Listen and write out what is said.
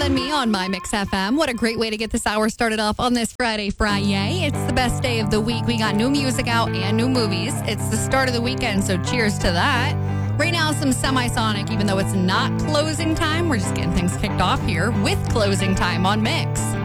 Than Me on My Mix FM. What a great way to get this hour started off on this Friday. It's the best day of the week. We got new music out and new movies. It's the start of the weekend, so cheers to that. Right now, some Semisonic, even though it's not closing time. We're just getting things kicked off here with closing time on Mix.